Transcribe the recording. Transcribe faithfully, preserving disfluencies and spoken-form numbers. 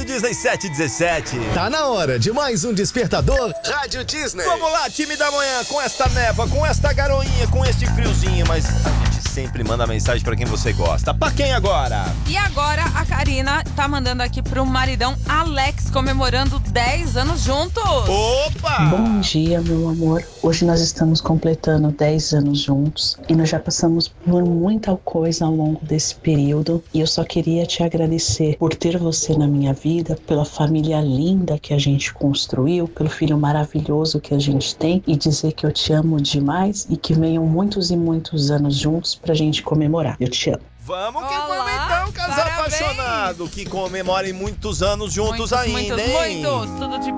Disney sete dezessete. Tá na hora de mais um despertador Rádio Disney. Vamos lá, time da manhã, com esta neva, com esta garoinha, com este friozinho, mas a gente sempre manda mensagem pra quem você gosta. Pra quem agora? E agora a Karina tá mandando aqui pro maridão Alex, comemorando dez anos juntos. Opa! Bom dia, meu amor. Hoje nós estamos completando dez anos juntos e nós já passamos por muita coisa ao longo desse período e eu só queria te agradecer por ter você na minha vida, pela família linda que a gente construiu, pelo filho maravilhoso que a gente tem e dizer que eu te amo demais e que venham muitos e muitos anos juntos pra gente comemorar. Eu te amo. Vamos que Olá, vamos então, casal parabéns. apaixonado, que comemorem muitos anos juntos muitos, ainda, muitos, hein? muitos, tudo de